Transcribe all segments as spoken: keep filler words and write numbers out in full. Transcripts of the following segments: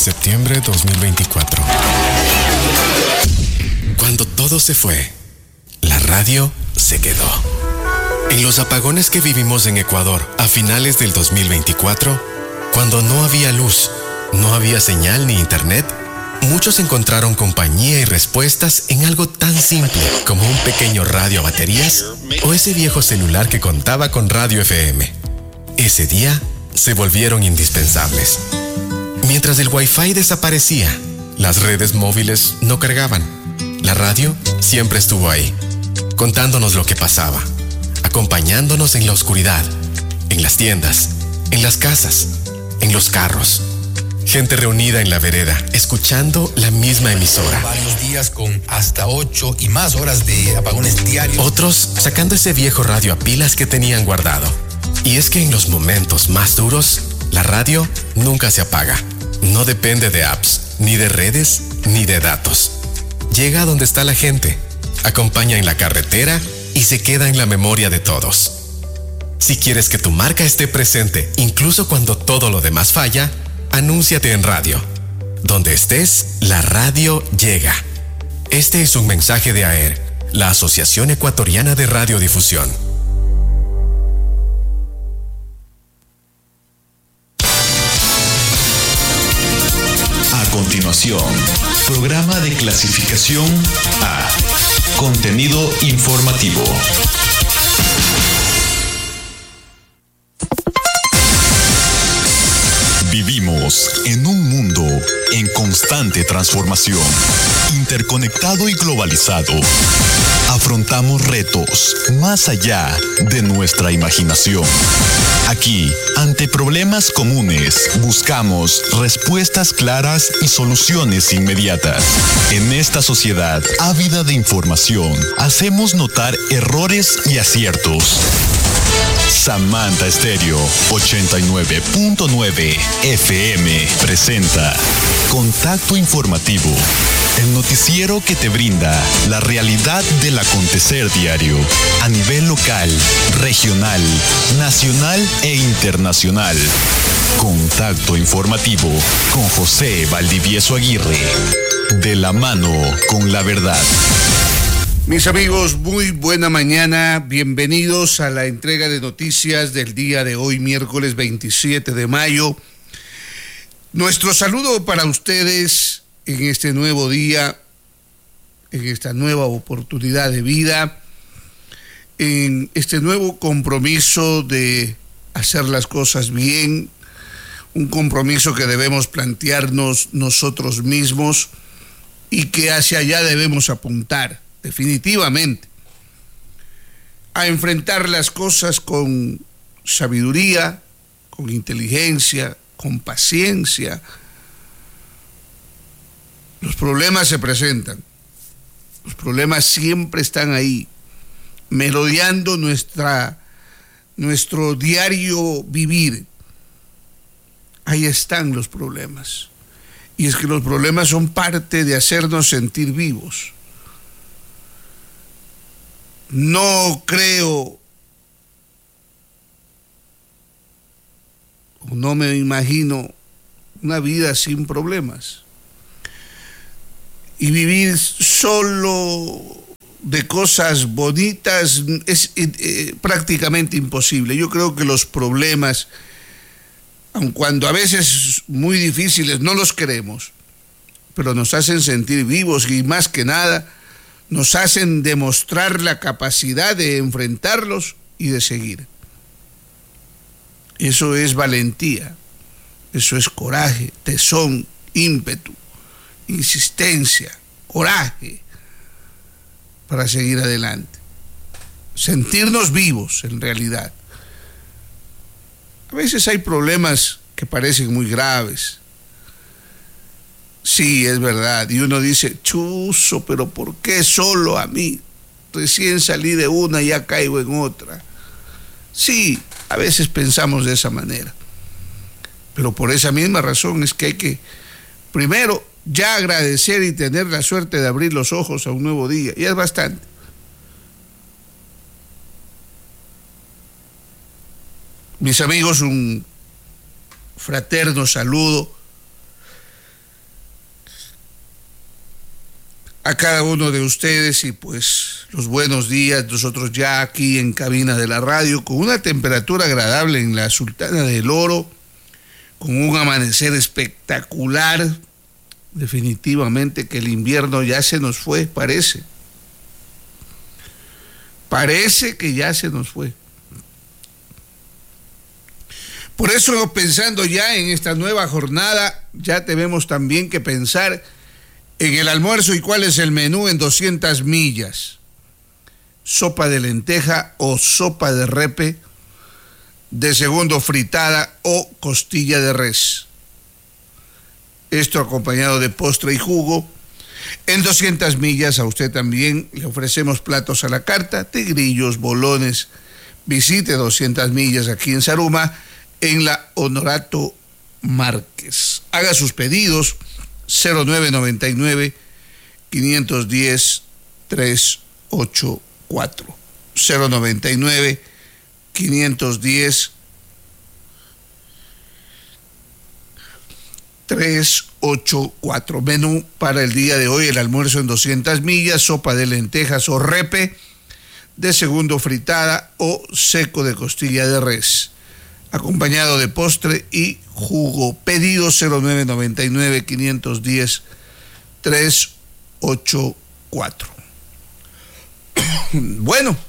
septiembre dos mil veinticuatro. Cuando todo se fue, la radio se quedó. En los apagones que vivimos en Ecuador a finales del dos mil veinticuatro, cuando no había luz, no había señal ni internet, muchos encontraron compañía y respuestas en algo tan simple como un pequeño radio a baterías o ese viejo celular que contaba con radio F M. Ese día se volvieron indispensables. Mientras el Wi-Fi desaparecía, las redes móviles no cargaban. La radio siempre estuvo ahí, contándonos lo que pasaba, acompañándonos en la oscuridad, en las tiendas, en las casas, en los carros. Gente reunida en la vereda, escuchando la misma emisora. Varios días con hasta ocho y más horas de apagones diarios. Otros sacando ese viejo radio a pilas que tenían guardado. Y es que en los momentos más duros, la radio nunca se apaga. No depende de apps, ni de redes, ni de datos. Llega a donde está la gente, acompaña en la carretera y se queda en la memoria de todos. Si quieres que tu marca esté presente, incluso cuando todo lo demás falla, anúnciate en radio. Donde estés, la radio llega. Este es un mensaje de A E R, la Asociación Ecuatoriana de Radiodifusión. A continuación, programa de clasificación A. Contenido informativo. Vivimos en un mundo en constante transformación, interconectado y globalizado. Afrontamos retos más allá de nuestra imaginación. Aquí, ante problemas comunes, buscamos respuestas claras y soluciones inmediatas. En esta sociedad ávida de información, hacemos notar errores y aciertos. Samantha Estéreo ochenta y nueve punto nueve F M presenta Contacto Informativo, el noticiero que te brinda la realidad del acontecer diario a nivel local, regional, nacional e internacional. Contacto Informativo con José Valdivieso Aguirre, de la mano con la verdad. Mis amigos, muy buena mañana. Bienvenidos a la entrega de noticias del día de hoy, miércoles veintisiete de mayo. Nuestro saludo para ustedes en este nuevo día, en esta nueva oportunidad de vida, en este nuevo compromiso de hacer las cosas bien, un compromiso que debemos plantearnos nosotros mismos y que hacia allá debemos apuntar. Definitivamente, a enfrentar las cosas con sabiduría, con inteligencia, con paciencia. Los problemas se presentan, los problemas siempre están ahí, merodeando nuestra, nuestro diario vivir. Ahí están los problemas. Y es que los problemas son parte de hacernos sentir vivos. No creo, no me imagino una vida sin problemas. Y vivir solo de cosas bonitas es eh, prácticamente imposible. Yo creo que los problemas, aun cuando a veces muy difíciles, no los queremos, pero nos hacen sentir vivos y más que nada nos hacen demostrar la capacidad de enfrentarlos y de seguir. Eso es valentía, eso es coraje, tesón, ímpetu, insistencia, coraje para seguir adelante. Sentirnos vivos en realidad. A veces hay problemas que parecen muy graves. Sí, es verdad. Y uno dice, chuzo, pero ¿por qué solo a mí? Recién salí de una y ya caigo en otra. Sí, a veces pensamos de esa manera. Pero por esa misma razón es que hay que, primero, ya agradecer y tener la suerte de abrir los ojos a un nuevo día. Y es bastante. Mis amigos, un fraterno saludo a cada uno de ustedes y pues los buenos días. Nosotros ya aquí en cabina de la radio con una temperatura agradable en la Sultana del Oro, con un amanecer espectacular. Definitivamente que el invierno ya se nos fue, parece. Parece que ya se nos fue. Por eso, pensando ya en esta nueva jornada, ya tenemos también que pensar en el almuerzo y cuál es el menú en doscientas millas. Sopa de lenteja o sopa de repe, de segundo fritada o costilla de res. Esto acompañado de postre y jugo. En doscientas millas a usted también le ofrecemos platos a la carta, tigrillos, bolones. Visite doscientas millas aquí en Zaruma, en la Honorato Márquez. Haga sus pedidos cero nueve noventa y nueve, quinientos diez, trescientos ochenta y cuatro. cero noventa y nueve, quinientos diez, trescientos ochenta y cuatro. Menú para el día de hoy: el almuerzo en doscientas millas, sopa de lentejas o repe, de segundo fritada o seco de costilla de res, acompañado de postre y jugo. Pedido cero nueve noventa y nueve, quinientos diez, trescientos ochenta y cuatro. Bueno,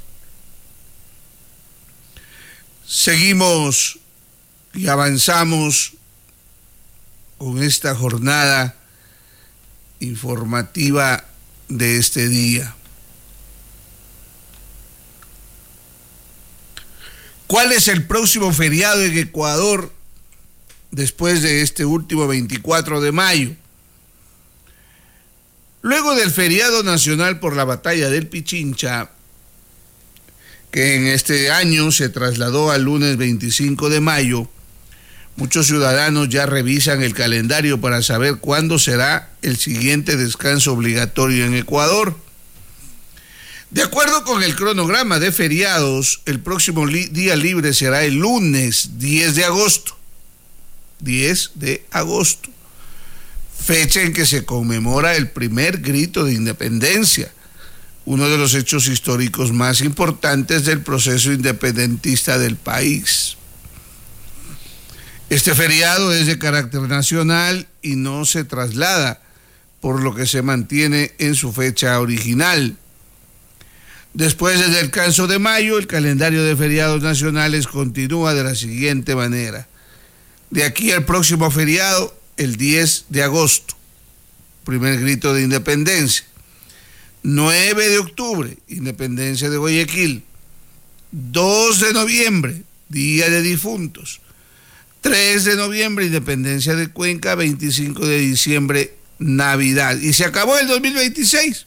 seguimos y avanzamos con esta jornada informativa de este día. ¿Cuál es el próximo feriado en Ecuador después de este último veinticuatro de mayo? Luego del feriado nacional por la batalla del Pichincha, que en este año se trasladó al lunes veinticinco de mayo, muchos ciudadanos ya revisan el calendario para saber cuándo será el siguiente descanso obligatorio en Ecuador. De acuerdo con el cronograma de feriados, el próximo li- día libre será el lunes diez de agosto. diez de agosto. Fecha en que se conmemora el primer grito de independencia, uno de los hechos históricos más importantes del proceso independentista del país. Este feriado es de carácter nacional y no se traslada, por lo que se mantiene en su fecha original. Después del descanso de mayo, el calendario de feriados nacionales continúa de la siguiente manera. De aquí al próximo feriado, el diez de agosto, primer grito de independencia. nueve de octubre, independencia de Guayaquil. dos de noviembre, Día de Difuntos. tres de noviembre, independencia de Cuenca. veinticinco de diciembre, Navidad. Y se acabó el dos mil veintiséis.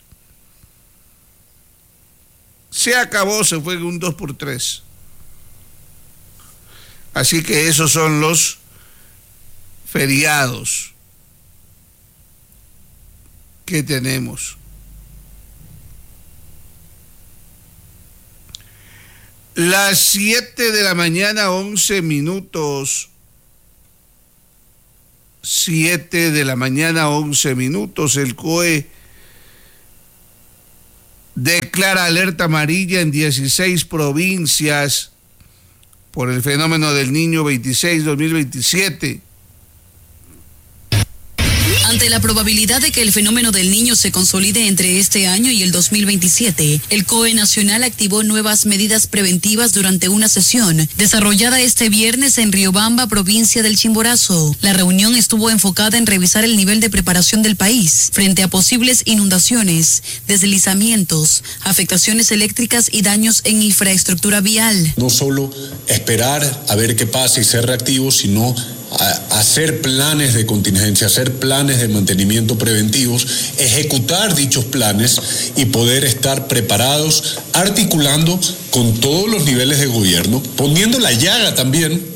Se acabó, se fue un dos por tres. Así que esos son los feriados que tenemos. Las siete de la mañana, once minutos. siete de la mañana, once minutos. El C O E declara alerta amarilla en dieciséis provincias por el fenómeno del Niño veintiséis dos mil veintisiete. Ante la probabilidad de que el fenómeno del Niño se consolide entre este año y el dos mil veintisiete, el C O E Nacional activó nuevas medidas preventivas durante una sesión desarrollada este viernes en Riobamba, provincia del Chimborazo. La reunión estuvo enfocada en revisar el nivel de preparación del país frente a posibles inundaciones, deslizamientos, afectaciones eléctricas y daños en infraestructura vial. No solo esperar a ver qué pasa y ser reactivos, sino a hacer planes de contingencia, hacer planes de mantenimiento preventivos, ejecutar dichos planes y poder estar preparados, articulando con todos los niveles de gobierno, poniendo la llaga también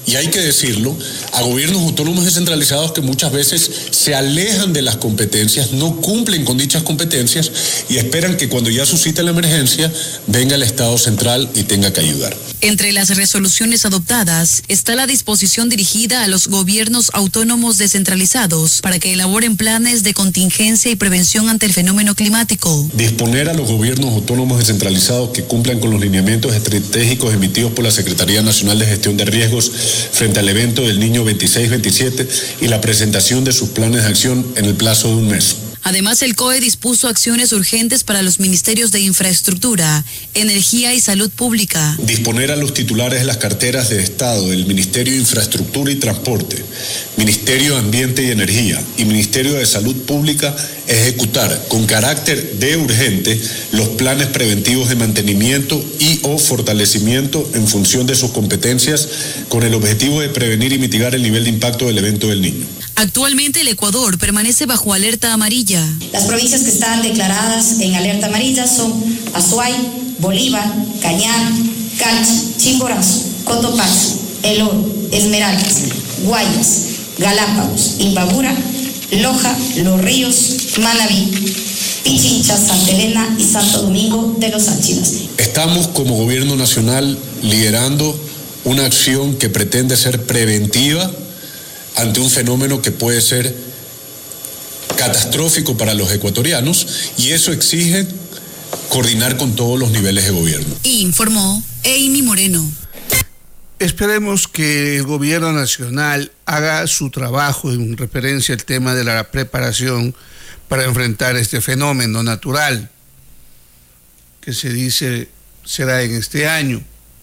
y hay que decirlo, a gobiernos autónomos descentralizados que muchas veces se alejan de las competencias, no cumplen con dichas competencias y esperan que cuando ya suscite la emergencia venga el Estado central y tenga que ayudar. Entre las resoluciones adoptadas está la disposición dirigida a los gobiernos autónomos descentralizados para que elaboren planes de contingencia y prevención ante el fenómeno climático. Disponer a los gobiernos autónomos descentralizados que cumplan con los lineamientos estratégicos emitidos por la Secretaría Nacional de Gestión de Riesgos frente al evento del Niño veintiséis veintisiete y la presentación de sus planes de acción en el plazo de un mes. Además, el C O E dispuso acciones urgentes para los ministerios de Infraestructura, Energía y Salud Pública. Disponer a los titulares de las carteras de Estado del Ministerio de Infraestructura y Transporte, Ministerio de Ambiente y Energía y Ministerio de Salud Pública ejecutar con carácter de urgente los planes preventivos de mantenimiento y o fortalecimiento en función de sus competencias con el objetivo de prevenir y mitigar el nivel de impacto del evento del Niño. Actualmente el Ecuador permanece bajo alerta amarilla. Las provincias que están declaradas en alerta amarilla son Azuay, Bolívar, Cañar, Calchi, Chimborazo, Cotopaxi, El Oro, Esmeraldas, Guayas, Galápagos, Imbabura, Loja, Los Ríos, Manabí, Pichincha, Santa Elena y Santo Domingo de los Áchilas. Estamos como gobierno nacional liderando una acción que pretende ser preventiva ante un fenómeno que puede ser catastrófico para los ecuatorianos y eso exige coordinar con todos los niveles de gobierno. Informó Amy Moreno. Esperemos que el gobierno nacional haga su trabajo en referencia al tema de la preparación para enfrentar este fenómeno natural que se dice será en este año.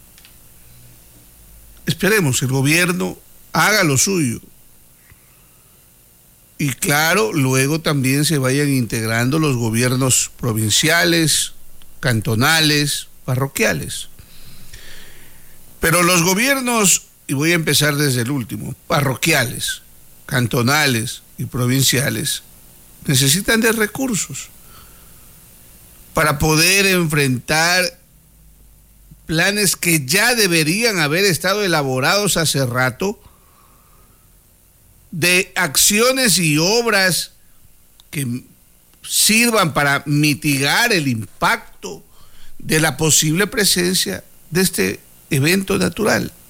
Esperemos que el gobierno haga lo suyo. Y claro, luego también se vayan integrando los gobiernos provinciales, cantonales, parroquiales. Pero los gobiernos, y voy a empezar desde el último, parroquiales, cantonales y provinciales, necesitan de recursos para poder enfrentar planes que ya deberían haber estado elaborados hace rato, de acciones y obras que sirvan para mitigar el impacto de la posible presencia de este evento natural.